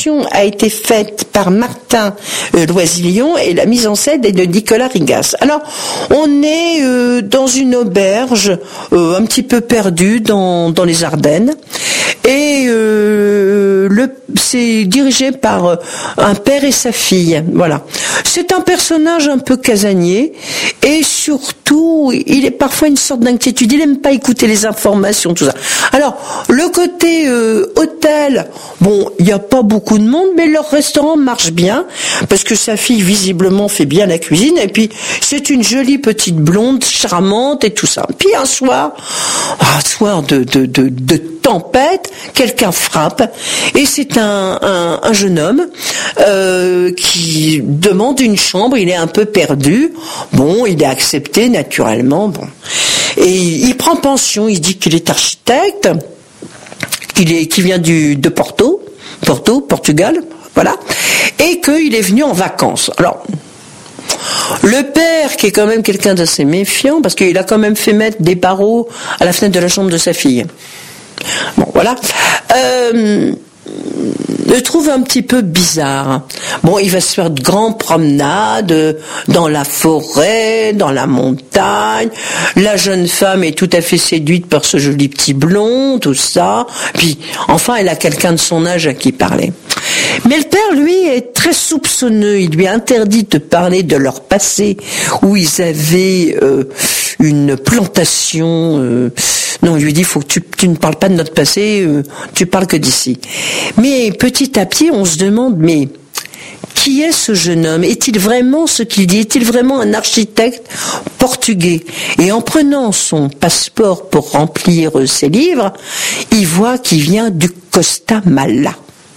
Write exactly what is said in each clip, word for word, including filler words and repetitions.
réalisation a été faite par Martin euh, Loisillon et la mise en scène est de Nicolas Rigas. Alors, on est euh, dans une auberge euh, un petit peu perdue dans, dans les Ardennes et euh, le, c'est dirigé par euh, un père et sa fille. Voilà. C'est un personnage un peu casanier et surtout, il est parfois une sorte d'inquiétude. Il aime pas écouter les informations, tout ça. Alors, le côté euh, hôtel, bon, il n'y a pas beaucoup de monde, mais leur restaurant marche bien parce que sa fille visiblement fait bien la cuisine et puis c'est une jolie petite blonde charmante et tout ça. Puis un soir, un soir de de de, de tempête, quelqu'un frappe et c'est un un, un jeune homme euh, qui demande une chambre. Il est un peu perdu. Bon, il est accepté naturellement. Bon, et il prend pension. Il dit qu'il est architecte, qu'il est qui vient du de Porto, Porto, Portugal. Voilà, et qu'il est venu en vacances. Alors, le père, qui est quand même quelqu'un d'assez méfiant, parce qu'il a quand même fait mettre des barreaux à la fenêtre de la chambre de sa fille. Bon, voilà. Euh, le trouve un petit peu bizarre. Bon, il va se faire de grandes promenades dans la forêt, dans la montagne. La jeune femme est tout à fait séduite par ce joli petit blond, tout ça. Puis, enfin, elle a quelqu'un de son âge à qui parler. Mais le père, lui, est très soupçonneux. Il lui interdit de parler de leur passé, où ils avaient euh, une plantation. Euh, non, il lui dit, faut que tu, tu ne parles pas de notre passé, euh, tu parles que d'ici. Mais petit à petit, on se demande, mais qui est ce jeune homme? Est-il vraiment ce qu'il dit? Est-il vraiment un architecte portugais? Et en prenant son passeport pour remplir ses livres, il voit qu'il vient du Costa Mala.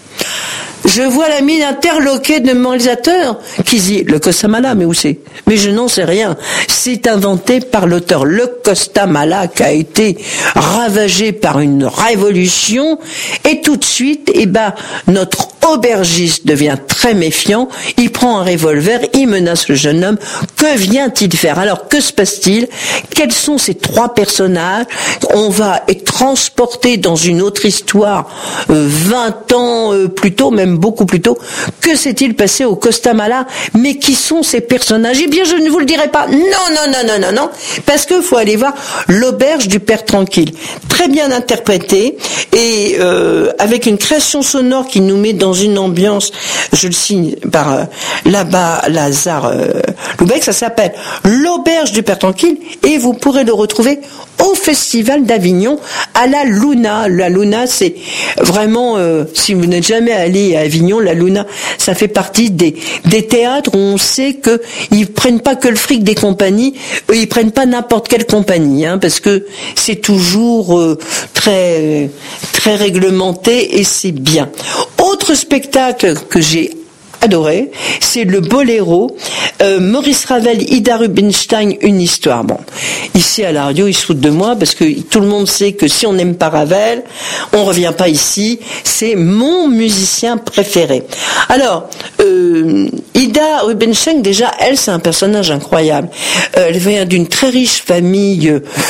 Je vois la mine interloquée de mon réalisateur qui dit le Costa Mala, mais où c'est? Mais je n'en sais rien. C'est inventé par l'auteur. Le Costa Mala qui a été ravagé par une révolution et tout de suite, eh ben, notre aubergiste devient très méfiant. Il prend un revolver, il menace le jeune homme. Que vient-il faire? Alors, que se passe-t-il? Quels sont ces trois personnages? On va être transporté dans une autre histoire, euh, vingt ans euh, plus tôt, même beaucoup plus tôt. Que s'est-il passé au Costa Mala? Mais qui sont ces personnages? Eh bien, je ne vous le dirai pas. Non, non, non, non, non, non. Parce qu'il faut aller voir l'auberge du Père Tranquille. Très bien interprété et euh, avec une création sonore qui nous met dans une ambiance, je le signe par euh, là-bas, Lazare euh, Loubec, ça s'appelle l'auberge du Père Tranquille et vous pourrez le retrouver au Festival d'Avignon à la Luna. La Luna, c'est vraiment, euh, si vous n'êtes jamais allé à Avignon, la Luna, ça fait partie des, des théâtres où on sait que ils prennent pas que le fric des compagnies, eux, ils prennent pas n'importe quelle compagnie, hein, parce que c'est toujours euh, très, très réglementé et c'est bien. Autre spectacle que j'ai adoré, c'est le Boléro, euh, Maurice Ravel, Ida Rubinstein, une histoire. Bon, ici à la radio, ils se foutent de moi parce que tout le monde sait que si on n'aime pas Ravel, on revient pas ici. C'est mon musicien préféré. Alors, euh, Ida Rubinstein, déjà, elle, c'est un personnage incroyable. Euh, elle vient d'une très riche famille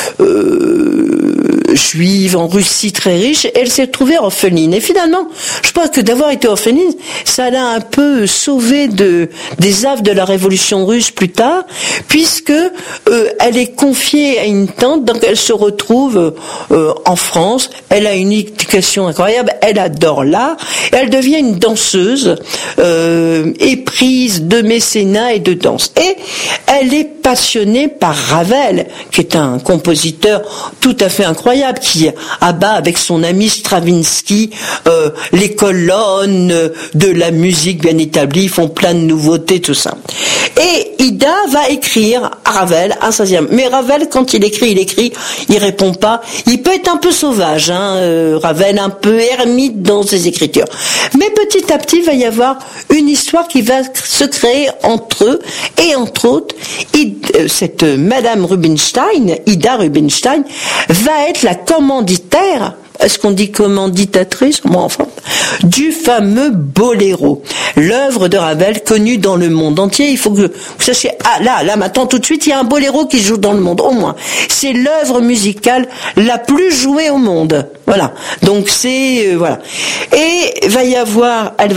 euh, juive en Russie, très riche. Et elle s'est retrouvée orpheline. Et finalement, je pense que d'avoir été orpheline, ça l'a un peu sauvée de des affres de la révolution russe plus tard, puisque euh, elle est confiée à une tante, donc elle se retrouve euh, en France. Elle a une éducation incroyable, elle adore l'art, et elle devient une danseuse euh, éprise de mécénat et de danse. Et elle est passionnée par Ravel, qui est un compositeur tout à fait incroyable, qui abat avec son ami Stravinsky euh, les colonnes de la musique bien établie, ils font plein de nouveautés, tout ça. Et Ida va écrire à Ravel un seizième. Mais Ravel, quand il écrit, il écrit, il répond pas. Il peut être un peu sauvage, hein, euh, Ravel, un peu ermite dans ses écritures. Mais petit à petit, il va y avoir une histoire qui va se créer entre eux, et entre autres, Ida, euh, cette Madame Rubinstein, Ida Rubinstein, va être la commanditaire, est-ce qu'on dit commanditatrice, moi enfin, du fameux Boléro, l'œuvre de Ravel connue dans le monde entier. Il faut que vous sachiez, ah là, là maintenant tout de suite, il y a un Boléro qui joue dans le monde, au moins. C'est l'œuvre musicale la plus jouée au monde. Voilà. Donc c'est, euh, voilà. Et va y avoir, elle